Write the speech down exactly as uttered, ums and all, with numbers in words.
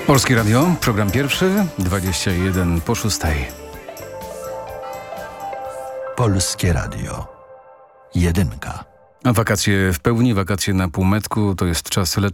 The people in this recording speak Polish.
Polskie Radio, program pierwszy, dwadzieścia jeden po szóstej. Polskie Radio. Jedynka. A wakacje w pełni, wakacje na półmetku, to jest czas letni.